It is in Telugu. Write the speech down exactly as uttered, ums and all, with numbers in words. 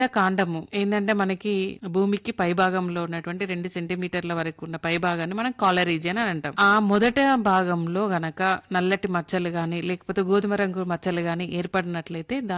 కాండము ఏందంటే మనకి భూమికి పై భాగంలో ఉన్నటువంటి రెండు సెంటీమీటర్ల వరకు ఉన్న పై భాగాన్ని మనం కాలర్ రీజియన్ అని అంటాం. ఆ మొదట భాగంలో గనక నల్లటి మచ్చలు గాని లేకపోతే గోధుమ రంగు మచ్చలు గాని ఏర్పడినట్లయితే